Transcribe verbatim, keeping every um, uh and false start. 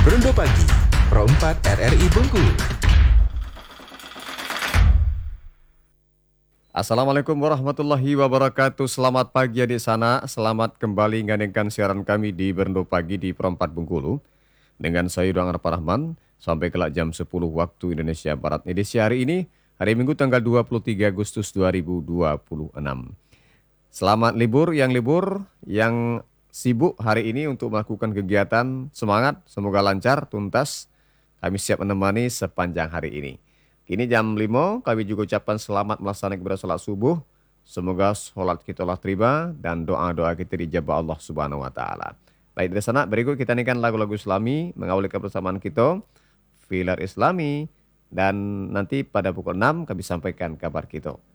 Berendo Pagi, Pro empat R R I Bengkulu. Assalamualaikum warahmatullahi wabarakatuh. Selamat pagi di sana. Selamat kembali ngandengkan siaran kami di Berendo Pagi di Pro empat Bengkulu. Dengan saya Yudan Arfa Rahman sampai kelak jam sepuluh waktu Indonesia Barat. Edisi hari ini, hari Minggu tanggal dua puluh tiga Agustus dua ribu dua puluh enam. Selamat libur yang libur, yang sibuk hari ini untuk melakukan kegiatan. Semangat, semoga lancar, tuntas. Kami siap menemani sepanjang hari ini. Kini jam lima, kami juga ucapkan selamat melaksanakan ibadah sholat subuh. Semoga sholat kita Allah terima dan doa-doa kita dijabah Allah Subhanahu wa taala. Baik, dari sana berikut kita nyanyikan lagu-lagu Islami mengawali kebersamaan kita, Filar Islami, dan nanti pada pukul enam kami sampaikan kabar kita.